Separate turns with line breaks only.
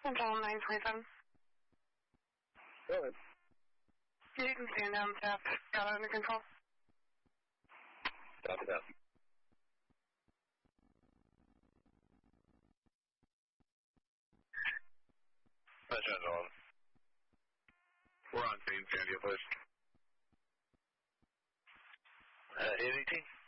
Control 927.
Go ahead.
You can stand down, Tap. Got it under control.
Copy that. That's on. We're on scene, Sandia, please. Anything?